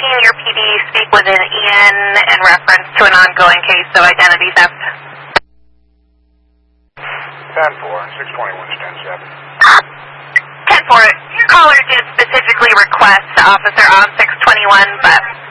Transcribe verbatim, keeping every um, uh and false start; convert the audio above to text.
Senior P D speak with an Ian in reference to an ongoing case of identity theft? ten four, six twenty-one, stand seven. ten four, your caller did specifically request Officer on six twenty-one, but